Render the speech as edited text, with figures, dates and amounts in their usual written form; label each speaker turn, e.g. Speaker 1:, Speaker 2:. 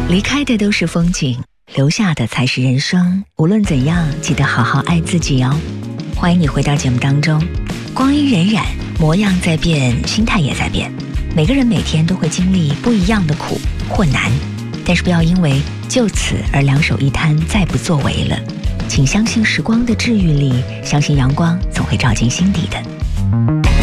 Speaker 1: 离开的都是风景，留下的才是人生。无论怎样，记得好好爱自己哦。欢迎你回到节目当中。光阴荏苒，模样在变，心态也在变。每个人每天都会经历不一样的苦或难，但是不要因为就此而两手一摊，再不作为了。请相信时光的治愈力，相信阳光总会照进心底的。